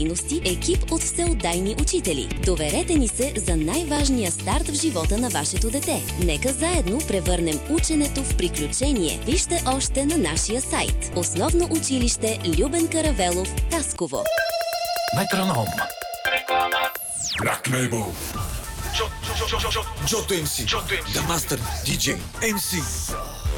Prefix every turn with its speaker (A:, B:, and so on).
A: екип от всеотдайни учители. Доверете ни се за най-важния старт в живота на вашето дете. Нека заедно превърнем ученето в приключение. Вижте още на нашия сайт. Основно училище Любен Каравелов, Хасково.
B: Метроном.
C: Black Label.
D: Джото МС, The Master DJ MC.